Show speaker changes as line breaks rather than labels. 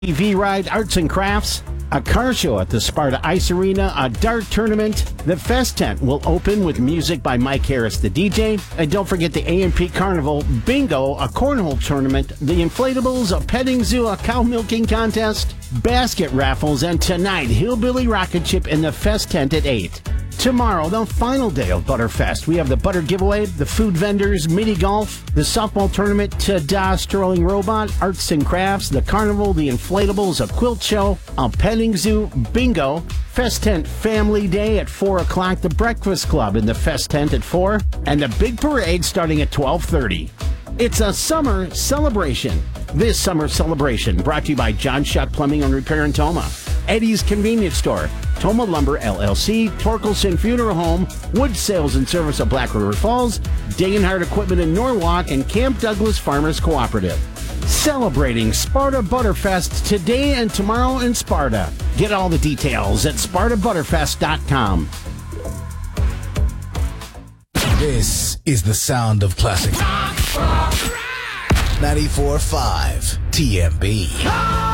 ATV ride, arts and crafts, a car show at the Sparta Ice Arena, a dart tournament. The Fest tent will open with music by Mike Harris, the DJ. And don't forget the A&P Carnival, bingo, a cornhole tournament, the inflatables, a petting zoo, a cow milking contest, basket raffles, and tonight, Hillbilly Rocket Ship in the Fest tent at 8. Tomorrow, the final day of Butterfest, we have the butter giveaway, the food vendors, mini golf, the softball tournament, ta-da, Sterling Robot, arts and crafts, the carnival, the inflatables, a quilt show, a petting zoo, bingo, Fest tent family day at 4 o'clock, the breakfast club in the Fest tent at 4, and the big parade starting at 12:30. It's a summer celebration. This summer celebration brought to you by John Shuck Plumbing and Repair in Toma, Eddie's Convenience Store, Toma Lumber LLC, Torkelson Funeral Home, Wood Sales and Service of Black River Falls, Degenhardt Equipment in Norwalk, and Camp Douglas Farmers Cooperative. Celebrating Sparta Butterfest today and tomorrow in Sparta. Get all the details at SpartaButterfest.com.
This is the sound of classic 94.5 TMB.